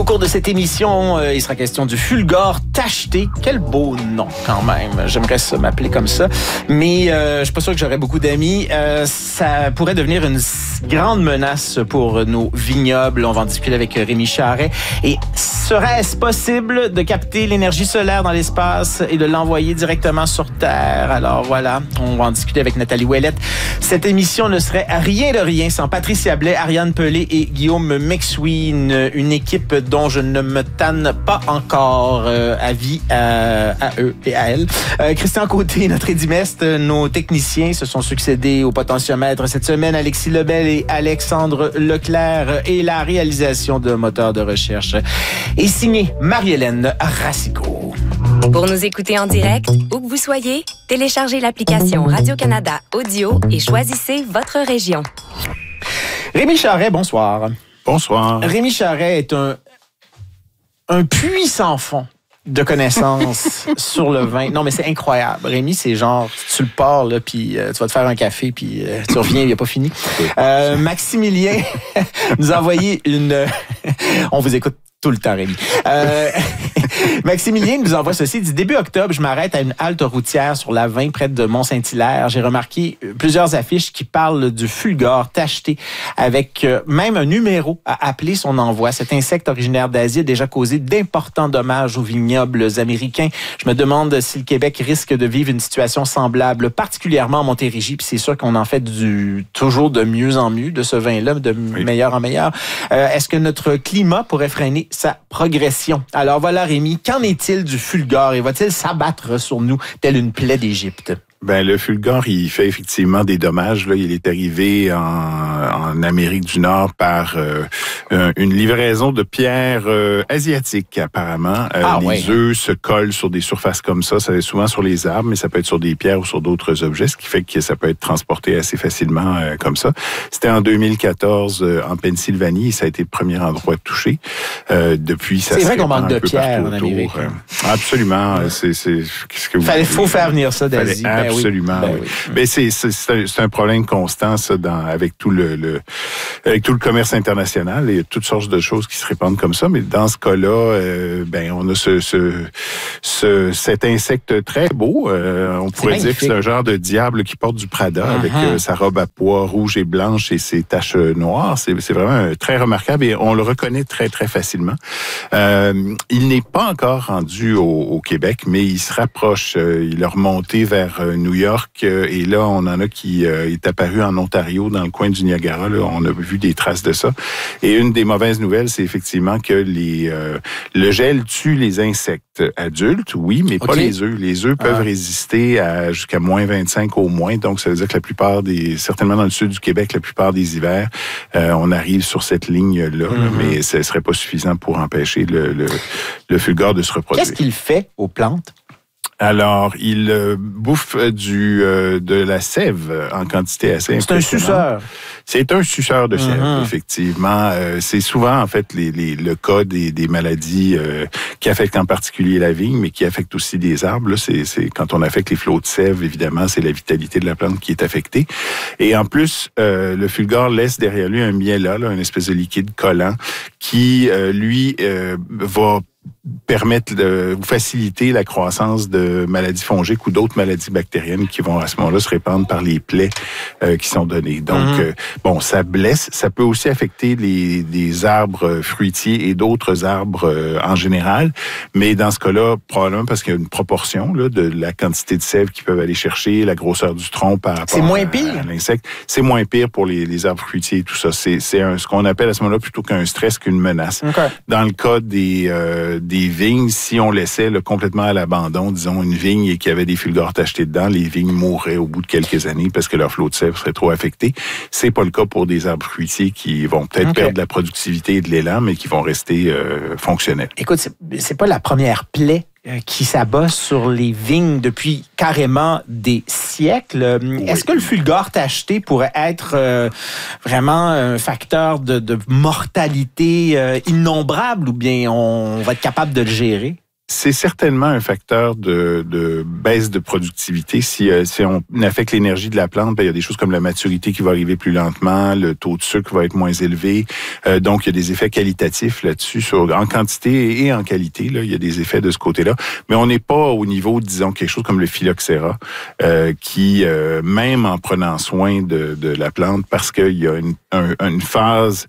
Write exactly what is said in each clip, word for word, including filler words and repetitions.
au cours de cette émission, euh, il sera question du Fulgore tacheté. Quel beau nom quand même. J'aimerais ça m'appeler comme ça. Mais euh, je suis pas sûr que j'aurais beaucoup d'amis. Euh, ça pourrait devenir une grande menace pour nos vignobles. On va en discuter avec Rémi Charret. Et serait-ce possible de capter l'énergie solaire dans l'espace et de l'envoyer directement sur Terre? Alors voilà, on va en discuter avec Nathalie Ouellette. Cette émission ne serait rien de rien sans Patricia Blais, Ariane Pelé et Guillaume McSween, une équipe dont je ne me tanne pas encore. Euh, avis à, à eux et à elles. Euh, Christian Côté, notre édimeste, nos techniciens se sont succédés au potentiomètre cette semaine. Alexis Lebel et Alexandre Leclerc et la réalisation de moteurs de recherche est signée Marie-Hélène Racicot. Pour nous écouter en direct, où que vous soyez, téléchargez l'application Radio-Canada Audio et choisissez votre région. Rémi Charret, bonsoir. Bonsoir. Rémi Charret est un, un puits sans fond de connaissances sur le vin. Non, mais c'est incroyable. Rémi, c'est genre, tu le pars, là, puis euh, tu vas te faire un café, puis euh, tu reviens, il n'y a pas fini. Euh, Maximilien nous a envoyé une... On vous écoute tout le temps, Rémi. Euh, Maximilien nous envoie ceci. Il dit, début octobre, je m'arrête à une halte routière sur la vingt près de Mont-Saint-Hilaire. J'ai remarqué plusieurs affiches qui parlent du Fulgore tacheté avec euh, même un numéro à appeler son envoi. Cet insecte originaire d'Asie a déjà causé d'importants dommages aux vignobles américains. Je me demande si le Québec risque de vivre une situation semblable, particulièrement en Montérégie. Puis c'est sûr qu'on en fait du toujours de mieux en mieux de ce vin-là, de oui. meilleur en meilleur. Euh, est-ce que notre climat pourrait freiner sa progression? Alors voilà, Rémi, qu'en est-il du Fulgore et va-t-il s'abattre sur nous telle une plaie d'Égypte? Ben le Fulgore, il fait effectivement des dommages. Là, il est arrivé en, en Amérique du Nord par euh, une livraison de pierres euh, asiatiques, apparemment. Euh, ah, les ouais. œufs se collent sur des surfaces comme ça. Ça est souvent sur les arbres, mais ça peut être sur des pierres ou sur d'autres objets, ce qui fait que ça peut être transporté assez facilement euh, comme ça. C'était en deux mille quatorze euh, en Pennsylvanie et ça a été le premier endroit touché. Euh, depuis, ça c'est vrai qu'on manque de pierres en Amérique. Euh, absolument. Ouais. C'est, c'est, qu'est-ce que vous Fallait, faut faire venir ça d'Asie. Absolument. Ben oui. oui. Mais c'est, c'est, c'est, un, c'est un problème constant, ça, dans, avec tout le, le, avec tout le commerce international. Il y a toutes sortes de choses qui se répandent comme ça. Mais dans ce cas-là, euh, ben, on a ce, ce, ce, cet insecte très beau. Euh, on c'est pourrait magnifique. dire que c'est un genre de diable qui porte du Prada uh-huh. avec euh, sa robe à pois rouge et blanche et ses taches noires. C'est, c'est vraiment très remarquable et on le reconnaît très, très facilement. Euh, il n'est pas encore rendu au, au Québec, mais il se rapproche. Euh, il a remonté vers euh, New York euh, et là, on en a qui euh, est apparu en Ontario, dans le coin du Niagara. Là, on a vu des traces de ça. Et une des mauvaises nouvelles, c'est effectivement que les euh, le gel tue les insectes adultes, oui, mais okay. pas les œufs. Les œufs ah. peuvent résister à jusqu'à moins vingt-cinq au moins. Donc, ça veut dire que la plupart des, certainement dans le sud du Québec, la plupart des hivers, euh, on arrive sur cette ligne-là, mm-hmm. mais ce serait pas suffisant pour empêcher le, le, le Fulgore de se reproduire. Qu'est-ce qu'il fait aux plantes? Alors, il euh, bouffe du euh, de la sève en quantité assez importante. C'est un suceur. C'est un suceur de sève, mm-hmm. effectivement. Euh, c'est souvent, en fait, les, les, le cas des, des maladies euh, qui affectent en particulier la vigne, mais qui affectent aussi des arbres. Là, c'est, c'est quand on affecte les flots de sève, évidemment, c'est la vitalité de la plante qui est affectée. Et en plus, euh, le Fulgore laisse derrière lui un miella, là, une espèce de liquide collant, qui, euh, lui, euh, va permettre de faciliter la croissance de maladies fongiques ou d'autres maladies bactériennes qui vont à ce moment-là se répandre par les plaies euh, qui sont données. Donc, mm-hmm. euh, bon, ça blesse. Ça peut aussi affecter les, les arbres fruitiers et d'autres arbres euh, en général. Mais dans ce cas-là, probablement parce qu'il y a une proportion là, de la quantité de sève qu'ils peuvent aller chercher, la grosseur du tronc par rapport c'est moins à, pire. à l'insecte. C'est moins pire pour les, les arbres fruitiers et tout ça. C'est, c'est un, ce qu'on appelle à ce moment-là plutôt qu'un stress qu'une menace. Okay. Dans le cas des... Euh, des vignes, si on laissait là, complètement à l'abandon, disons, une vigne et qu'il y avait des Fulgores tachetés dedans, les vignes mourraient au bout de quelques années parce que leur flot de sève serait trop affecté. C'est pas le cas pour des arbres fruitiers qui vont peut-être okay. perdre de la productivité et de l'élan, mais qui vont rester euh, fonctionnels. Écoute, c'est, c'est pas la première plaie qui s'abat sur les vignes depuis carrément des siècles. Oui. Est-ce que le Fulgore tacheté pourrait être euh, vraiment un facteur de, de mortalité euh, innombrable ou bien on va être capable de le gérer? c'est certainement un facteur de, de baisse de productivité. Si, euh, si on affecte l'énergie de la plante, ben, il y a des choses comme la maturité qui va arriver plus lentement, le taux de sucre va être moins élevé. Euh, donc, il y a des effets qualitatifs là-dessus, sur, en quantité et en qualité. Là, il y a des effets de ce côté-là. Mais on n'est pas au niveau, disons, quelque chose comme le phylloxéra, euh, qui, euh, même en prenant soin de, de la plante, parce qu'il y a une, un, une phase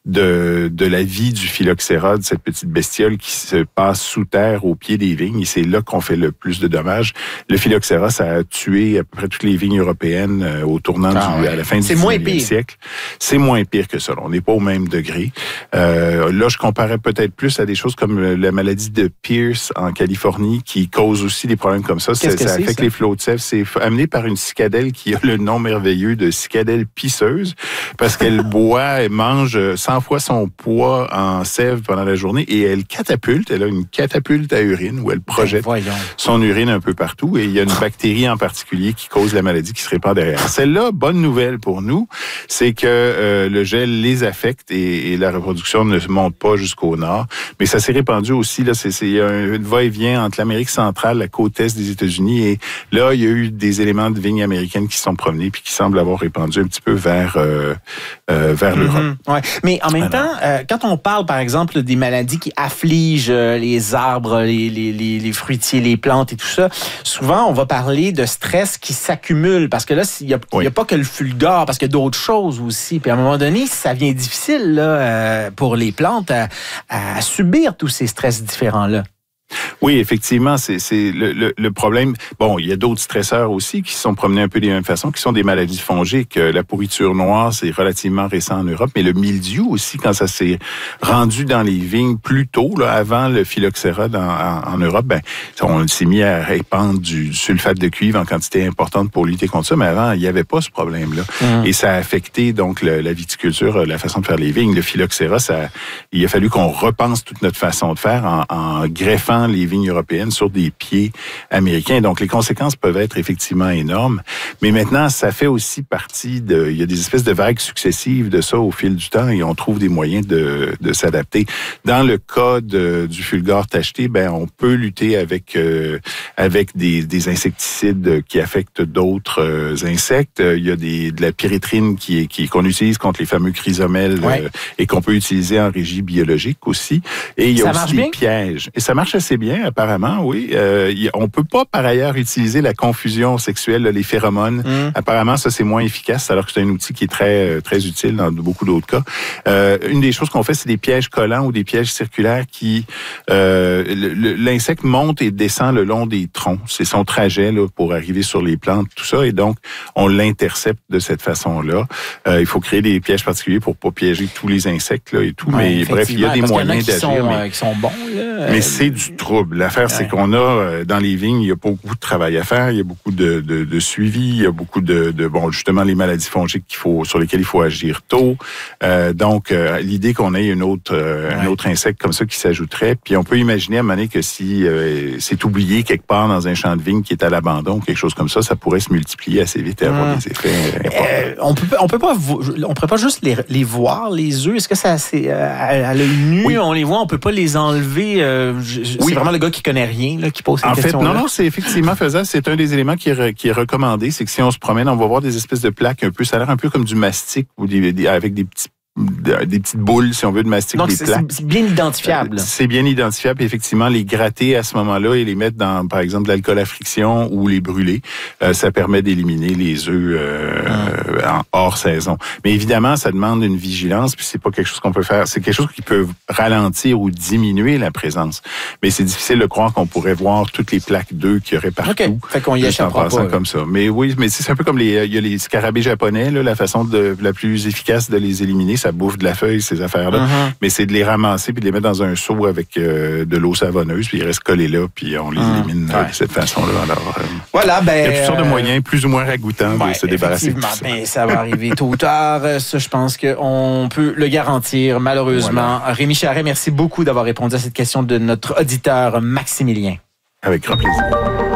de, de la vie du phylloxéra, de cette petite bestiole qui se passe sous terre au pied des vignes, et c'est là qu'on fait le plus de dommages. Le phylloxéra, ça a tué à peu près toutes les vignes européennes euh, au tournant ah, du, ouais. à la fin du dix-neuvième siècle. C'est moins pire que ça. On n'est pas au même degré. Euh, là, je comparais peut-être plus à des choses comme la maladie de Pierce en Californie, qui cause aussi des problèmes comme ça. Qu'est-ce que ça c'est, affecte ça? les flots de sève. C'est amené par une cicadelle qui a le nom merveilleux de cicadelle pisseuse, parce qu'elle boit et mange cent fois son poids en sève pendant la journée, et elle catapulte. Elle a une catapulte à urine où elle projette ben, son urine un peu partout, et il y a une bactérie en particulier qui cause la maladie qui se répand derrière. Celle-là, bonne nouvelle pour nous, c'est que euh, le gel les affecte et, et la reproduction ne monte pas jusqu'au nord. Mais ça s'est répandu aussi, là, c'est, c'est, il y a un va-et-vient entre l'Amérique centrale, la côte est des États-Unis, et là, il y a eu des éléments de vignes américaines qui se sont promenés puis qui semblent avoir répandu un petit peu vers, euh, euh, vers l'Europe. Mm-hmm. Ouais. Mais en même Alors. temps, euh, quand on parle, par exemple, des maladies qui affligent euh, les arbres, les, les, les, les fruitiers, les plantes et tout ça, souvent, on va parler de stress qui s'accumule, parce que là, il n'y a, oui. a pas que le fulgure, parce qu'il y a d'autres choses aussi. Puis à un moment donné, ça devient difficile là, euh, pour les plantes à, à subir tous ces stress différents-là. Oui, effectivement, c'est, c'est le, le, le problème. Bon, il y a d'autres stresseurs aussi qui se sont promenés un peu des mêmes façons, qui sont des maladies fongiques. La pourriture noire, c'est relativement récent en Europe, mais le mildiou aussi, quand ça s'est rendu dans les vignes plus tôt, là, avant le phylloxéra dans, en, en Europe, ben, on s'est mis à répandre du, du sulfate de cuivre en quantité importante pour lutter contre ça, mais avant, il n'y avait pas ce problème-là. Mmh. Et ça a affecté donc le, la viticulture, la façon de faire les vignes. Le phylloxéra, ça, il a fallu qu'on repense toute notre façon de faire en, en greffant les vignes européennes sur des pieds américains. Donc, les conséquences peuvent être effectivement énormes. Mais maintenant, ça fait aussi partie de... Il y a des espèces de vagues successives de ça au fil du temps, et on trouve des moyens de, de s'adapter. Dans le cas de, du fulgure tacheté, ben, on peut lutter avec, euh, avec des, des insecticides qui affectent d'autres euh, insectes. Il y a des, de la pyrétrine qui, qui, qu'on utilise contre les fameux chrysomèles ouais. euh, et qu'on peut utiliser en régie biologique aussi. Et il y a ça aussi des bien? pièges. Et ça marche assez bien, apparemment, oui. Euh, y, on peut pas, par ailleurs, utiliser la confusion sexuelle, là, les phéromones. Mm. Apparemment, ça, c'est moins efficace, alors que c'est un outil qui est très, très utile dans beaucoup d'autres cas. Euh, une des choses qu'on fait, c'est des pièges collants ou des pièges circulaires qui... Euh, le, l'insecte monte et descend le long des troncs. C'est son trajet là, pour arriver sur les plantes, tout ça. Et donc, on l'intercepte de cette façon-là. Euh, il faut créer des pièges particuliers pour pas piéger tous les insectes là, et tout. Ouais, mais bref, il y a des moyens y a d'agir. Sont, mais, euh, qui sont bons, là. Mais c'est du trouble. L'affaire, ouais. c'est qu'on a, euh, dans les vignes, il y a beaucoup de travail à faire. Il y a beaucoup de, de, de suivi. Il y a beaucoup de, de, bon, justement, les maladies fongiques qu'il faut, sur lesquelles il faut agir tôt. Euh, donc, euh, l'idée qu'on ait une autre, euh, ouais. un autre insecte comme ça qui s'ajouterait. Puis, on peut imaginer à un moment donné que si euh, c'est oublié quelque part dans un champ de vigne qui est à l'abandon, quelque chose comme ça, ça pourrait se multiplier assez vite et avoir mmh. des effets importants. Euh, on peut, on peut pas, on pourrait pas juste les, les voir, les œufs. Est-ce que ça, c'est euh, à l'œil nu, oui. on les voit, on peut pas les enlever. Euh, c'est oui. vraiment le gars qui connaît rien là, qui pose cette en question. En fait, non, non, c'est effectivement faisable. C'est un des éléments qui est, re, qui est recommandé. C'est que si on se promène, on va voir des espèces de plaques un peu, ça a l'air un peu comme du mastic ou des, des, avec des petits des petites boules, si on veut, de mastic, donc, des c'est, plaques. c'est bien identifiable. C'est bien identifiable. Et effectivement, les gratter à ce moment-là et les mettre dans, par exemple, de l'alcool à friction ou les brûler, euh, ça permet d'éliminer les œufs euh, hum. en hors saison. Mais évidemment, ça demande une vigilance, puis c'est pas quelque chose qu'on peut faire. C'est quelque chose qui peut ralentir ou diminuer la présence. Mais c'est difficile de croire qu'on pourrait voir toutes les plaques d'œufs qu'il y aurait partout. Okay. Fait qu'on y échappe pas. Comme ça. Mais oui, mais c'est un peu comme les, il y a les scarabées japonais, là, la façon de, la plus efficace de les éliminer. Ça bouffe de la feuille, ces affaires-là. Uh-huh. Mais c'est de les ramasser puis de les mettre dans un seau avec euh, de l'eau savonneuse, puis ils restent collés là, puis on les uh-huh. élimine ouais. de cette façon-là. Alors, euh, voilà, ben, il y a toutes sortes de moyens plus ou moins ragoûtants ouais, de se débarrasser de tout ça. Ben, ça va arriver tôt ou tard. Ça, je pense qu'on peut le garantir, malheureusement. Voilà. Rémi Charret, merci beaucoup d'avoir répondu à cette question de notre auditeur Maximilien. Avec grand plaisir.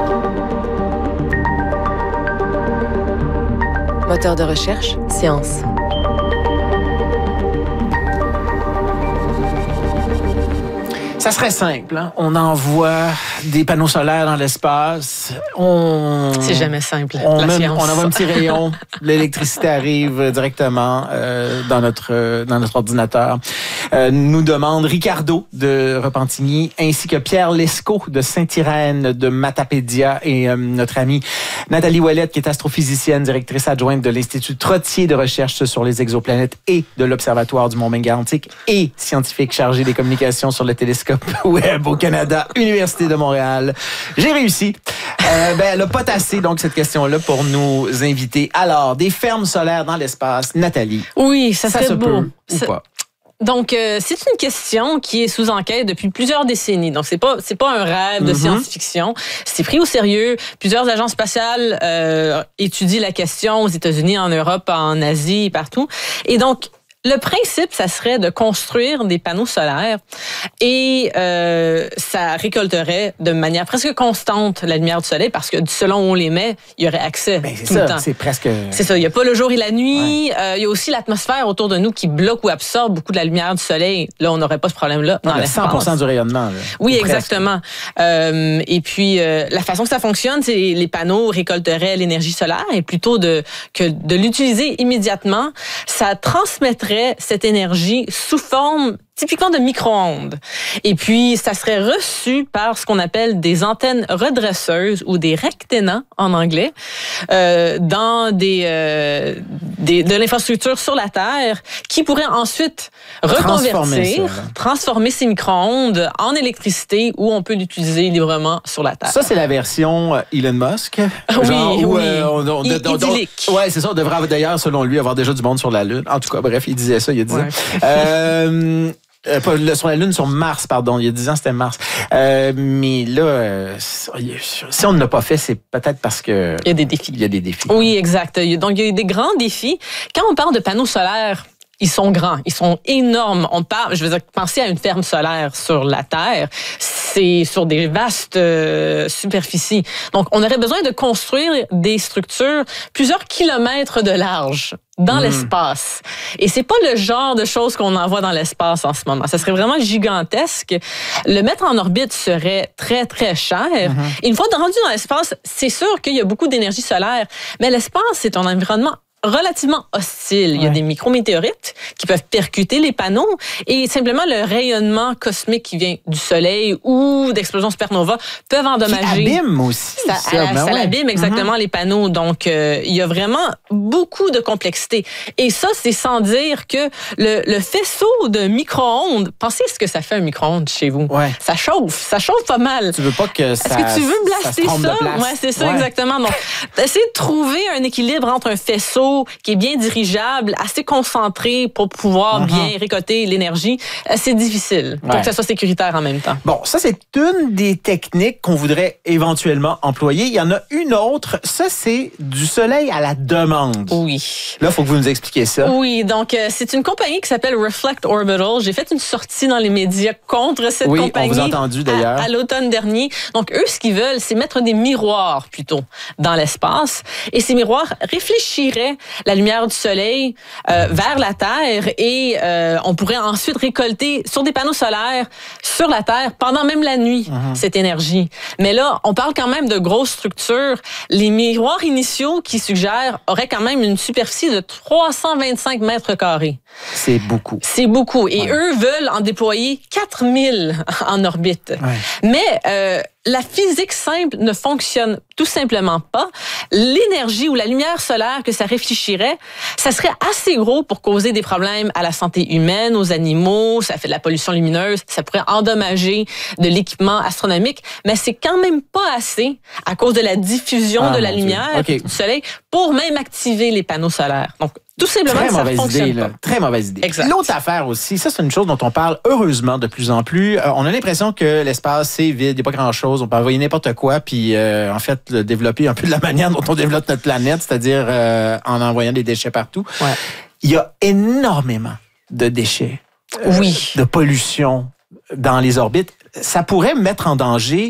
Moteur de recherche, science. Ça serait simple, hein? On envoie des panneaux solaires dans l'espace. On... C'est jamais simple, on, la met, science. on envoie un petit rayon, l'électricité arrive directement euh, dans notre euh, dans notre ordinateur. Euh, nous demande Ricardo de Repentigny, ainsi que Pierre Lescaut de Saint-Irène de Matapédia et euh, notre amie Nathalie Ouellette, qui est astrophysicienne, directrice adjointe de l'Institut Trottier de recherche sur les exoplanètes et de l'Observatoire du Mont Mégantic et scientifique chargée des communications sur le télescope Webb au Canada, Université de Montréal. J'ai réussi. Euh, ben, elle n'a pas tassé, donc, cette question-là pour nous inviter. Alors, des fermes solaires dans l'espace. Nathalie. Oui, ça, ça serait se beau. peut ou Ça... pas? Donc, euh, c'est une question qui est sous enquête depuis plusieurs décennies. Donc, c'est pas c'est pas un rêve de mm-hmm. science-fiction. C'est pris au sérieux. Plusieurs agences spatiales euh, étudient la question aux États-Unis, en Europe, en Asie, partout. Et donc, le principe, ça serait de construire des panneaux solaires et euh, ça récolterait de manière presque constante la lumière du soleil parce que selon où on les met, il y aurait accès ben, c'est tout ça, le temps. C'est presque... C'est ça. Il n'y a pas le jour et la nuit. Ouais. Euh, il y a aussi l'atmosphère autour de nous qui bloque ou absorbe beaucoup de la lumière du soleil. Là, on n'aurait pas ce problème-là dans l'espace. cent pour cent du rayonnement. Là, oui, exactement. Euh, et puis, euh, la façon que ça fonctionne, c'est les panneaux récolteraient l'énergie solaire et plutôt de, que de l'utiliser immédiatement, ça transmettrait cette énergie sous forme typiquement de micro-ondes. Et puis, ça serait reçu par ce qu'on appelle des antennes redresseuses ou des rectennas en anglais euh, dans des, euh, des de l'infrastructure sur la Terre qui pourrait ensuite reconvertir, transformer, ça, transformer ces micro-ondes en électricité où on peut l'utiliser librement sur la Terre. Ça, c'est la version Elon Musk. Oui, genre, où, oui. Euh, on, on, I- on, idyllique. Ouais, c'est ça. On devrait d'ailleurs, selon lui, avoir déjà du monde sur la Lune. En tout cas, bref, il disait ça il y a dix ouais. ans. Euh, Euh, pas le, sur la Lune, sur Mars, pardon. Il y a dix ans, c'était Mars. Euh, mais là, euh, si on ne l'a pas fait, c'est peut-être parce que... Il y a des défis. Il y a des défis. Oui, exact. Donc, il y a des grands défis. Quand on parle de panneaux solaires, ils sont grands, ils sont énormes. On parle, je veux dire, penser à une ferme solaire sur la Terre, c'est sur des vastes euh, superficies. Donc, on aurait besoin de construire des structures plusieurs kilomètres de large dans mmh. l'espace. Et c'est pas le genre de choses qu'on envoie dans l'espace en ce moment. Ça serait vraiment gigantesque. Le mettre en orbite serait très, très cher. Mmh. Et une fois rendu dans l'espace, c'est sûr qu'il y a beaucoup d'énergie solaire, mais l'espace, c'est un environnement relativement hostile. Il y a ouais. des micrométéorites qui peuvent percuter les panneaux et simplement le rayonnement cosmique qui vient du Soleil ou d'explosions supernova peuvent endommager. Qui abîme aussi. Ça, ça, ça, ben ça ouais. l'abîme exactement mm-hmm. les panneaux. Donc, euh, il y a vraiment beaucoup de complexité. Et ça, c'est sans dire que le, le faisceau de micro-ondes, pensez à ce que ça fait un micro-ondes chez vous. Ouais. Ça chauffe. Ça chauffe pas mal. Tu veux pas que ça... Est-ce que tu veux blaster ça? ça? ça? Ouais, c'est ça, ouais. exactement. Donc, essayer de trouver un équilibre entre un faisceau qui est bien dirigeable, assez concentré pour pouvoir uh-huh. bien récolter l'énergie, c'est difficile pour ouais. que ça soit sécuritaire en même temps. Bon, ça, c'est une des techniques qu'on voudrait éventuellement employer. Il y en a une autre. Ça, c'est du soleil à la demande. Oui. Là, il faut que vous nous expliquiez ça. Oui, donc euh, c'est une compagnie qui s'appelle Reflect Orbital. J'ai fait une sortie dans les médias contre cette oui, compagnie. Oui, on vous a entendu d'ailleurs. À, à l'automne dernier. Donc, eux, ce qu'ils veulent, c'est mettre des miroirs plutôt dans l'espace. Et ces miroirs réfléchiraient la lumière du soleil euh, vers la Terre et euh, on pourrait ensuite récolter sur des panneaux solaires sur la Terre pendant même la nuit uh-huh. cette énergie. Mais là, on parle quand même de grosses structures. Les miroirs initiaux qui suggèrent auraient quand même une superficie de trois cent vingt-cinq mètres carrés. C'est beaucoup. C'est beaucoup. Et ouais. eux veulent en déployer quatre mille en orbite. Ouais. Mais euh, la physique simple ne fonctionne tout simplement pas. L'énergie ou la lumière solaire que ça réfléchirait, ça serait assez gros pour causer des problèmes à la santé humaine, aux animaux, ça fait de la pollution lumineuse, ça pourrait endommager de l'équipement astronomique, mais c'est quand même pas assez à cause de la diffusion ah, de la lumière okay. du soleil pour même activer les panneaux solaires. Donc, tout simplement, très ça mauvaise fonctionne idée, pas. Là. Très mauvaise idée. Exact. L'autre affaire aussi, ça c'est une chose dont on parle heureusement de plus en plus. Euh, on a l'impression que l'espace c'est vide, il n'y a pas grand-chose, on peut envoyer n'importe quoi, puis euh, en fait le développer un peu de la manière dont on développe notre planète, c'est-à-dire euh, en envoyant des déchets partout. Ouais. Il y a énormément de déchets, euh, oui. de pollution dans les orbites. Ça pourrait mettre en danger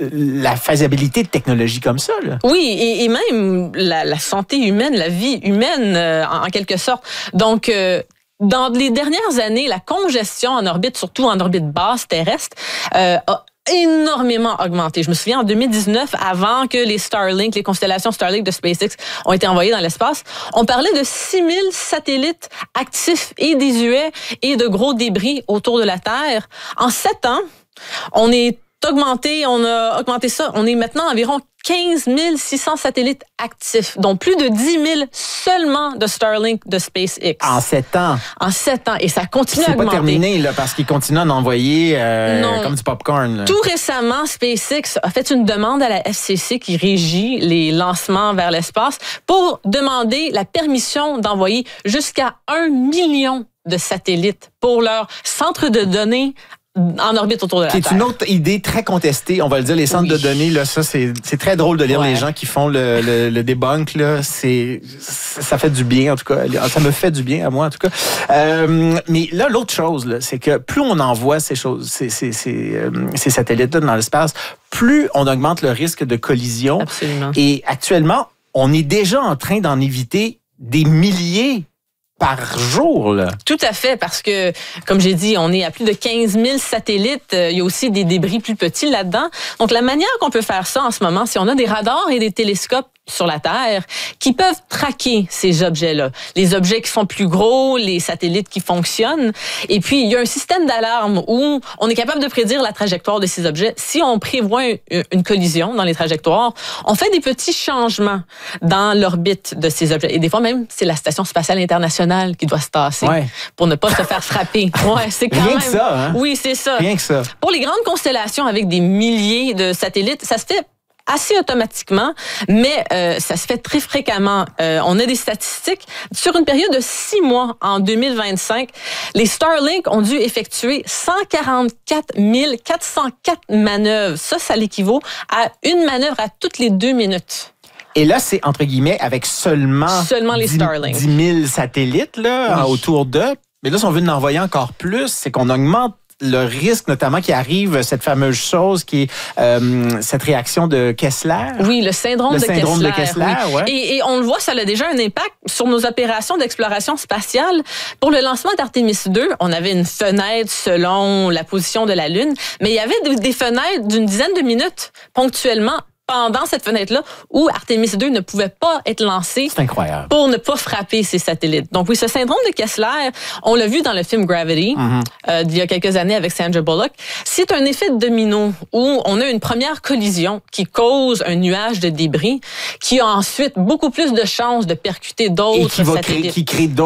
la faisabilité de technologies comme ça. Là. Oui, et, et même la, la santé humaine, la vie humaine, euh, en, en quelque sorte. Donc, euh, dans les dernières années, la congestion en orbite, surtout en orbite basse terrestre, euh, a énormément augmenté. Je me souviens en deux mille dix-neuf, avant que les Starlink, les constellations Starlink de SpaceX ont été envoyées dans l'espace, on parlait de six mille satellites actifs et désuets et de gros débris autour de la Terre. En sept ans, on est augmenté, on a augmenté ça. On est maintenant environ quinze mille six cents satellites actifs, dont plus de dix mille seulement de Starlink de SpaceX. En sept ans. En sept ans. Et ça continue à C'est augmenter. pas terminé, là, parce qu'ils continuent à en envoyer euh, comme du popcorn. Là. Tout récemment, SpaceX a fait une demande à la F C C qui régit les lancements vers l'espace pour demander la permission d'envoyer jusqu'à un million de satellites pour leur centre de données en orbite autour de la Qui Terre. est une autre idée très contestée. On va le dire, les centres Oui. de données, là, ça, c'est, c'est très drôle de lire Ouais. les gens qui font le, le, le debunk, là. C'est, ça fait du bien, en tout cas. Ça me fait du bien à moi, en tout cas. Euh, mais là, l'autre chose, là, c'est que plus on envoie ces choses, ces, ces, ces, euh, ces satellites-là dans l'espace, plus on augmente le risque de collision. Absolument. Et actuellement, on est déjà en train d'en éviter des milliers par jour, là. Tout à fait, parce que, comme j'ai dit, on est à plus de quinze mille satellites. Il y a aussi des débris plus petits là-dedans. Donc, la manière qu'on peut faire ça en ce moment, c'est on a des radars et des télescopes sur la Terre qui peuvent traquer ces objets-là. Les objets qui sont plus gros, les satellites qui fonctionnent. Et puis, il y a un système d'alarme où on est capable de prédire la trajectoire de ces objets. Si on prévoit une collision dans les trajectoires, on fait des petits changements dans l'orbite de ces objets. Et des fois même, c'est la Station spatiale internationale qui doit se tasser Ouais. pour ne pas se faire frapper. Ouais, c'est quand Rien même... que ça, hein? Oui, c'est ça. Rien que ça. Pour les grandes constellations avec des milliers de satellites, ça se fait assez automatiquement, mais euh, ça se fait très fréquemment. Euh, on a des statistiques. Sur une période de six mois, en deux mille vingt-cinq, les Starlink ont dû effectuer cent quarante-quatre mille quatre cent quatre manœuvres. Ça, ça l'équivaut à une manœuvre à toutes les deux minutes. Et là, c'est entre guillemets avec seulement, Seulement les dix Starlink. dix mille satellites là, Oui. autour d'eux. Mais là, si on veut en envoyer encore plus, c'est qu'on augmente le risque, notamment, qui arrive, cette fameuse chose qui est euh, cette réaction de Kessler. Oui, le syndrome, Le de, syndrome Kessler, de Kessler, oui. ouais. Et, et on le voit, ça a déjà un impact sur nos opérations d'exploration spatiale. Pour le lancement d'Artemis deux, on avait une fenêtre selon la position de la Lune, mais il y avait des, des fenêtres d'une dizaine de minutes ponctuellement pendant cette fenêtre-là où Artemis deux ne pouvait pas être lancé. C'est incroyable. Pour ne pas frapper ces satellites. Donc oui, ce syndrome de Kessler, on l'a vu dans le film Gravity, mm-hmm. euh, il y a quelques années avec Sandra Bullock. C'est un effet de domino où on a une première collision qui cause un nuage de débris qui a ensuite beaucoup plus de chances de percuter d'autres Et qui va satellites. créer, qui crée d'autres